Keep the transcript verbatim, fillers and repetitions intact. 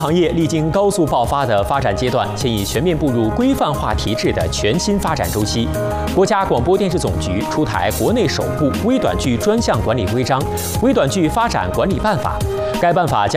行业历经高速爆发的发展阶段，现已全面步入规范化提质的全新发展周期。国家广播电视总局出台国内首部微短剧专项管理规章《微短剧发展管理办法》，该办法将